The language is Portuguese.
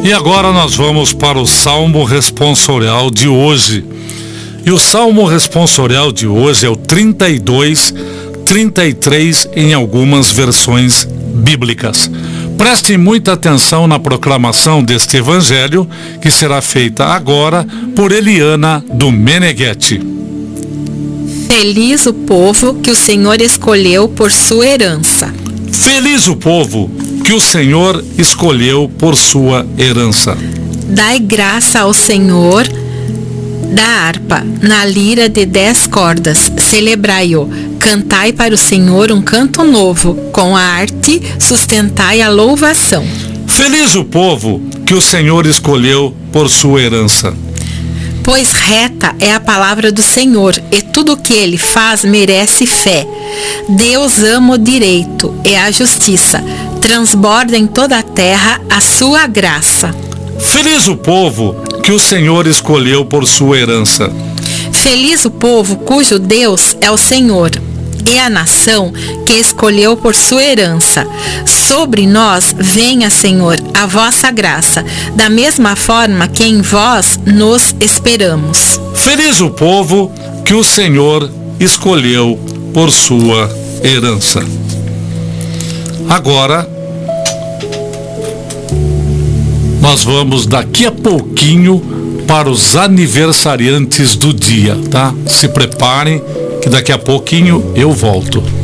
E agora nós vamos para o Salmo Responsorial de hoje. E o Salmo Responsorial de hoje é o 32, 33 em algumas versões bíblicas. Prestem muita atenção na proclamação deste evangelho, que será feita agora por Eliana do Meneghetti. Feliz o povo que o Senhor escolheu por sua herança. Feliz o povo que o Senhor escolheu por sua herança. Dai graça ao Senhor da harpa, na lira de 10 cordas, celebrai-o. Cantai para o Senhor um canto novo, com a arte sustentai a louvação. Feliz o povo que o Senhor escolheu por sua herança. Pois reta é a palavra do Senhor, e tudo o que ele faz merece fé. Deus ama o direito e a justiça, transborda em toda a terra a sua graça. Feliz o povo que o Senhor escolheu por sua herança. Feliz o povo cujo Deus é o Senhor, e a nação que escolheu por sua herança. Sobre nós venha, Senhor, a vossa graça, da mesma forma que em vós nos esperamos. Feliz o povo que o Senhor escolheu por sua herança. Agora, nós vamos daqui a pouquinho para os aniversariantes do dia, tá? Se preparem que daqui a pouquinho eu volto.